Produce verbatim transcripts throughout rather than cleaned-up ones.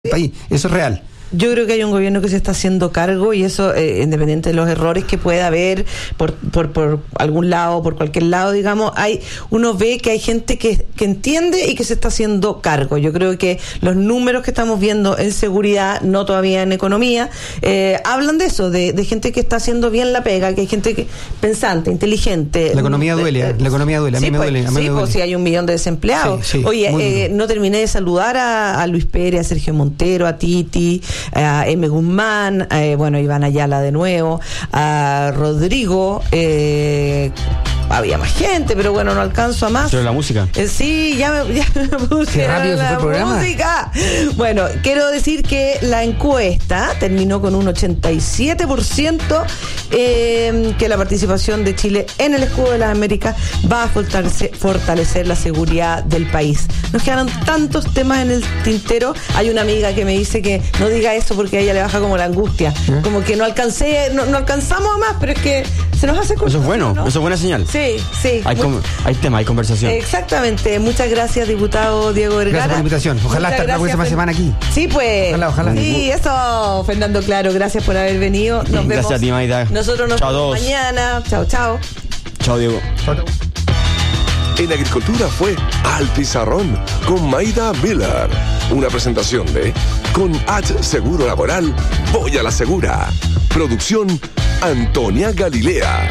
país. Eso es real. Yo creo que hay un gobierno que se está haciendo cargo y eso, eh, independiente de los errores que pueda haber por, por, por algún lado, por cualquier lado, digamos, hay uno ve que hay gente que, que entiende y que se está haciendo cargo. Yo creo que los números que estamos viendo en seguridad, no todavía en economía, eh, hablan de eso, de, de gente que está haciendo bien la pega, que hay gente que pensante, inteligente. La economía duele, eh, la economía duele, a mí sí, me pues, duele. A mí sí, me duele. pues si hay un millón de desempleados. Sí, sí, Oye, eh, no terminé de saludar a, a Luis Pérez, a Sergio Montero, a Titi, a M. Guzmán, eh, bueno, Iván Ayala de nuevo, a Rodrigo, eh, había más gente, pero bueno, no alcanzo a más. ¿Pero la música? Eh, sí, ya me, ya me puse Qué rápido se fue el programa. música. Bueno, quiero decir que la encuesta terminó con un ochenta y siete por ciento eh, que la participación de Chile en el Escudo de las Américas va a fortalecer, fortalecer la seguridad del país. Nos quedaron tantos temas en el tintero. Hay una amiga que me dice que no diga eso porque a ella le baja como la angustia. ¿Eh? Como que no alcancé, no, no alcanzamos a más, pero es que se nos hace corto. Eso es bueno, ¿no? eso es buena señal. Sí, sí. Hay, com- hay tema, hay conversación. Exactamente. Muchas gracias, diputado Diego Vergara. Gracias por la invitación. Ojalá Muchas estar la próxima Fer- semana aquí. Sí, pues. Ojalá, ojalá. Sí, eso, Fernando Claro. Gracias por haber venido. Nos vemos. Gracias a ti, Maida. Nosotros nos Chao, vemos todos. mañana. Chao, chao. Chao, Diego. Chao, chao. En Agricultura fue Al Pizarrón con Maida Miller. Una presentación de Con H Seguro Laboral, voy a la segura. Producción Antonia Galilea.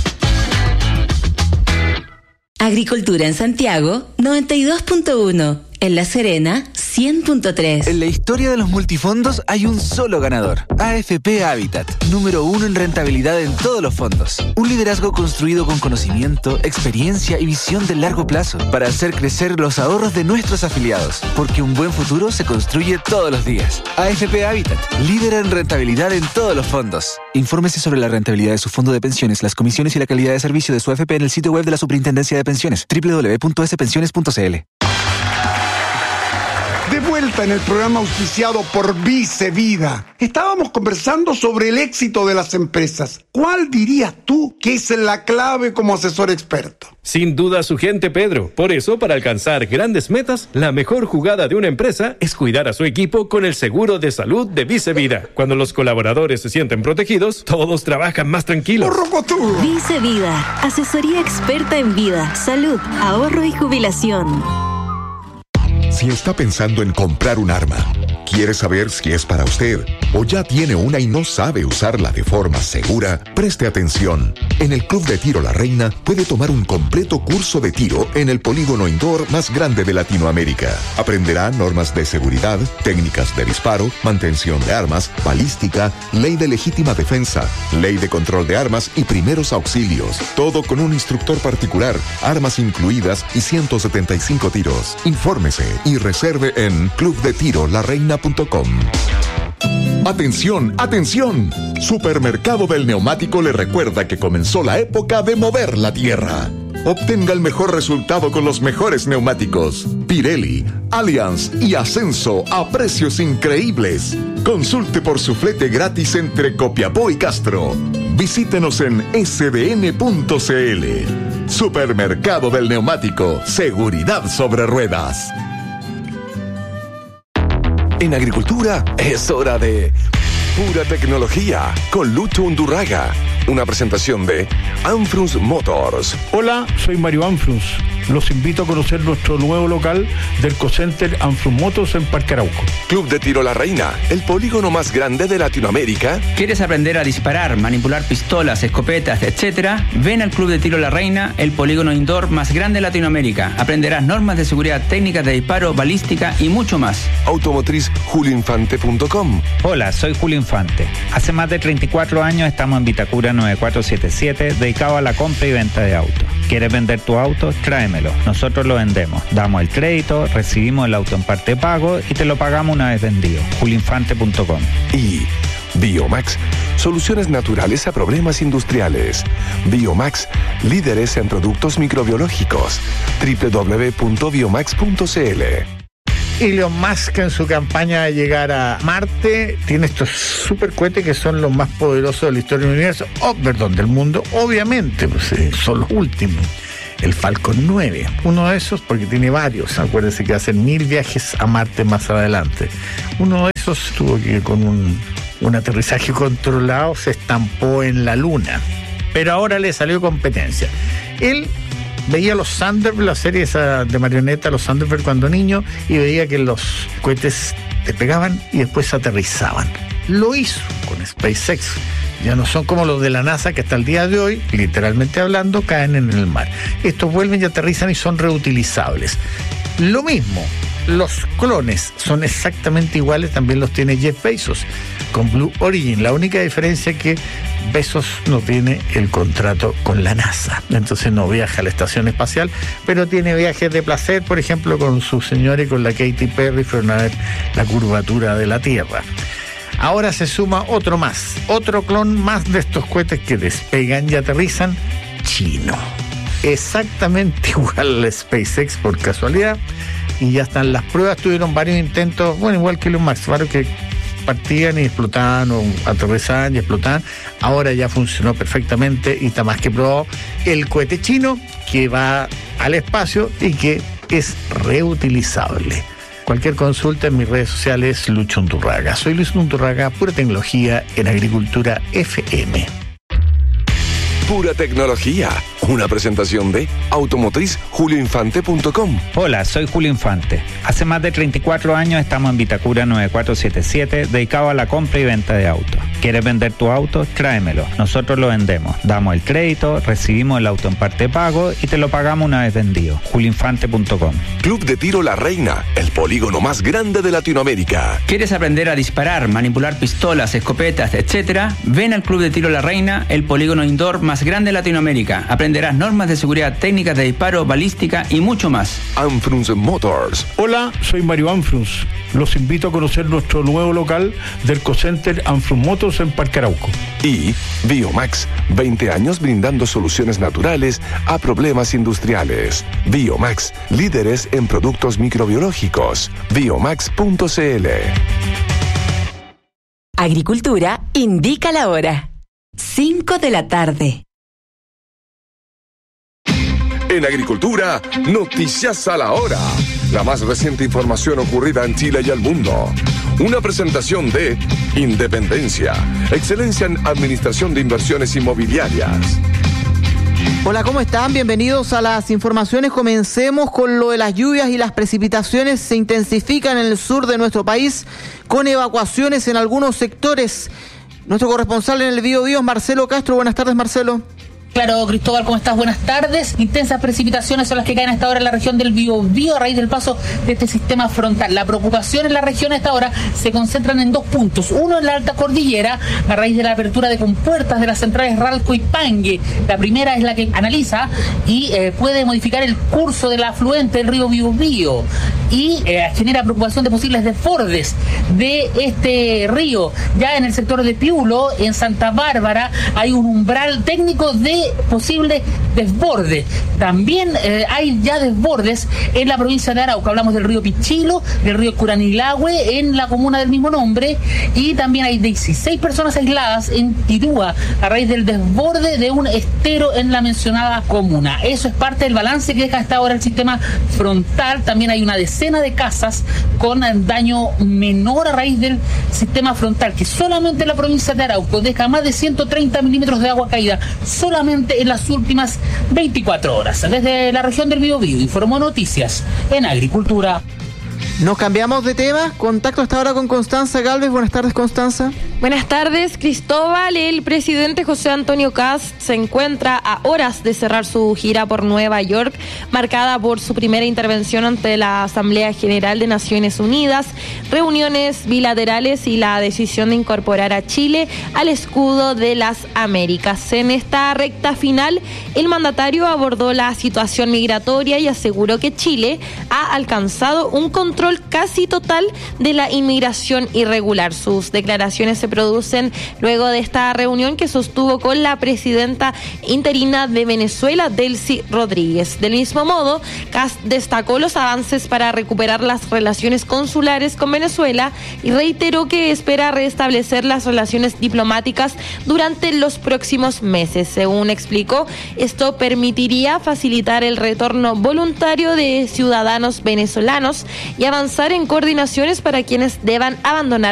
Agricultura en Santiago, noventa y dos punto uno. En La Serena, cien punto tres. En la historia de los multifondos hay un solo ganador. A F P Habitat, número uno en rentabilidad en todos los fondos. Un liderazgo construido con conocimiento, experiencia y visión de largo plazo para hacer crecer los ahorros de nuestros afiliados. Porque un buen futuro se construye todos los días. A F P Habitat, líder en rentabilidad en todos los fondos. Infórmese sobre la rentabilidad de su fondo de pensiones, las comisiones y la calidad de servicio de su A F P en el sitio web de la Superintendencia de Pensiones, doble u doble u doble u punto ese pensiones punto c l. De vuelta en el programa auspiciado por Vice Vida. Estábamos conversando sobre el éxito de las empresas. ¿Cuál dirías tú que es la clave como asesor experto? Sin duda su gente, Pedro. Por eso, para alcanzar grandes metas, la mejor jugada de una empresa es cuidar a su equipo con el seguro de salud de Vice Vida. Cuando los colaboradores se sienten protegidos, todos trabajan más tranquilos. Vice Vida, asesoría experta en vida, salud, ahorro y jubilación. Si está pensando en comprar un arma, quiere saber si es para usted o ya tiene una y no sabe usarla de forma segura, preste atención. En el Club de Tiro La Reina puede tomar un completo curso de tiro en el polígono indoor más grande de Latinoamérica. Aprenderá normas de seguridad, técnicas de disparo, mantención de armas, balística, ley de legítima defensa, ley de control de armas y primeros auxilios. Todo con un instructor particular, armas incluidas y ciento setenta y cinco tiros. Infórmese y reserve en club de tiro la reina punto com. Atención, atención. Supermercado del Neumático le recuerda que comenzó la época de mover la tierra. Obtenga el mejor resultado con los mejores neumáticos. Pirelli, Allianz y Ascenso a precios increíbles. Consulte por su flete gratis entre Copiapó y Castro. Visítenos en ese de ene punto ce ele. Supermercado del Neumático. Seguridad sobre ruedas. En Agricultura es hora de Pura Tecnología con Lucho Undurraga. Una presentación de Anfrus Motors. Hola, soy Mario Anfrus. Los invito a conocer nuestro nuevo local del Cocenter Anfrus Motors en Parque Arauco. Club de Tiro La Reina, el polígono más grande de Latinoamérica. ¿Quieres aprender a disparar, manipular pistolas, escopetas, etcétera? Ven al Club de Tiro La Reina, el polígono indoor más grande de Latinoamérica. Aprenderás normas de seguridad, técnicas de disparo, balística y mucho más. Automotriz julio infante punto com. Hola, soy Julio Infante. Hace más de treinta y cuatro años estamos en Vitacura nueve cuatro siete siete, dedicado a la compra y venta de autos. ¿Quieres vender tu auto? Tráemelo. Nosotros lo vendemos. Damos el crédito, recibimos el auto en parte de pago y te lo pagamos una vez vendido. julio infante punto com. Y Biomax, soluciones naturales a problemas industriales. Biomax, líderes en productos microbiológicos. doble u doble u doble u punto biomax punto ce ele. Elon Musk en su campaña de llegar a Marte tiene estos supercohetes que son los más poderosos de la historia del universo, oh, perdón, del mundo, obviamente, pues, eh, son los últimos. el Falcon nueve. Uno de esos, porque tiene varios, acuérdense que hacen mil viajes a Marte más adelante. Uno de esos tuvo que con un, un aterrizaje controlado se estampó en la Luna, pero ahora le salió competencia. Él veía los Thunderbird, la serie esa de marioneta, los Thunderbird cuando niño, y veía que los cohetes despegaban y después aterrizaban. Lo hizo con SpaceX. Ya no son como los de la NASA que hasta el día de hoy, literalmente hablando, caen en el mar. Estos vuelven y aterrizan y son reutilizables. Lo mismo, los clones son exactamente iguales, también los tiene Jeff Bezos con Blue Origin. La única diferencia es que Bezos no tiene el contrato con la NASA, entonces no viaja a la estación espacial, pero tiene viajes de placer, por ejemplo, con su señora y con la Katy Perry, fueron a ver la curvatura de la Tierra. Ahora se suma otro más, otro clon más de estos cohetes que despegan y aterrizan, chino. Exactamente igual al SpaceX por casualidad, y ya están las pruebas. Tuvieron varios intentos, bueno, igual que los Max, varios que partían y explotaban o aterrizaban y explotaban. Ahora ya funcionó perfectamente y está más que probado el cohete chino que va al espacio y que es reutilizable. Cualquier consulta en mis redes sociales, Lucho Unturraga. Soy Luis Unturraga, pura tecnología en Agricultura F M. Pura tecnología. Una presentación de automotriz julio infante punto com. Hola, soy Julio Infante. Hace más de treinta y cuatro años estamos en Vitacura nueve cuatro siete siete, dedicado a la compra y venta de autos. ¿Quieres vender tu auto? Tráemelo. Nosotros lo vendemos. Damos el crédito, recibimos el auto en parte pago y te lo pagamos una vez vendido. julio infante punto com. Club de Tiro La Reina, el polígono más grande de Latinoamérica. ¿Quieres aprender a disparar, manipular pistolas, escopetas, etcétera? Ven al Club de Tiro La Reina, el polígono indoor más grande de Latinoamérica. Aprenderás normas de seguridad, técnicas de disparo, balística y mucho más. Anfrunz Motors. Hola, soy Mario Anfrunz. Los invito a conocer nuestro nuevo local del Cocenter Anfrunz Motors en Parque Arauco. Y Biomax, veinte años brindando soluciones naturales a problemas industriales. Biomax, líderes en productos microbiológicos. biomax punto c l. Agricultura indica la hora. cinco de la tarde. En Agricultura, noticias a la hora. La más reciente información ocurrida en Chile y al mundo. Una presentación de Independencia, excelencia en administración de inversiones inmobiliarias. Hola, ¿cómo están? Bienvenidos a las informaciones. Comencemos con lo de las lluvias y las precipitaciones. Se intensifican en el sur de nuestro país con evacuaciones en algunos sectores. Nuestro corresponsal en el Bío Bío es Marcelo Castro. Buenas tardes, Marcelo. Claro, Cristóbal, ¿cómo estás? Buenas tardes. Intensas precipitaciones son las que caen a esta hora en la región del Biobío a raíz del paso de este sistema frontal. La preocupación en la región a esta hora se concentran en dos puntos. Uno en la alta cordillera, a raíz de la apertura de compuertas de las centrales Ralco y Pangue. La primera es la que analiza y eh, puede modificar el curso del afluente del río Biobío y eh, genera preocupación de posibles desbordes de este río. Ya en el sector de Piulo, en Santa Bárbara, hay un umbral técnico de posible desborde. También eh, hay ya desbordes en la provincia de Arauca. Hablamos del río Pichilo, del río Curanilahue en la comuna del mismo nombre, y también hay dieciséis personas aisladas en Tirúa a raíz del desborde de un estero en la mencionada comuna. Eso es parte del balance que deja hasta ahora el sistema frontal. También hay una decena de casas con daño menor a raíz del sistema frontal, que solamente en la provincia de Arauco deja más de ciento treinta milímetros de agua caída solamente en las últimas veinticuatro horas. Desde la región del Biobío informó Noticias en Agricultura. Nos cambiamos de tema. Contacto hasta ahora con Constanza Galvez. Buenas tardes, Constanza. Buenas tardes, Cristóbal. El presidente José Antonio Kast se encuentra a horas de cerrar su gira por Nueva York, marcada por su primera intervención ante la Asamblea General de Naciones Unidas, reuniones bilaterales y la decisión de incorporar a Chile al escudo de las Américas. En esta recta final, el mandatario abordó la situación migratoria y aseguró que Chile ha alcanzado un control casi total de la inmigración irregular. Sus declaraciones se producen luego de esta reunión que sostuvo con la presidenta interina de Venezuela, Delcy Rodríguez. Del mismo modo, Kast destacó los avances para recuperar las relaciones consulares con Venezuela y reiteró que espera restablecer las relaciones diplomáticas durante los próximos meses. Según explicó, esto permitiría facilitar el retorno voluntario de ciudadanos venezolanos y avanzar en coordinaciones para quienes deban abandonar